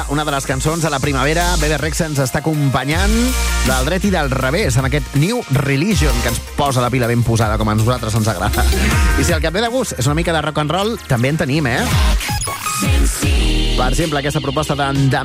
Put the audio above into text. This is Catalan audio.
Una de les cançons de la primavera. Bebe Rexha ens està acompanyant del dret i del revés amb aquest New Religion que ens posa la pila ben posada, com a nosaltres ens agrada. I si el que et ve de gust és una mica de rock and roll, també en tenim, eh? Per exemple, aquesta proposta d'en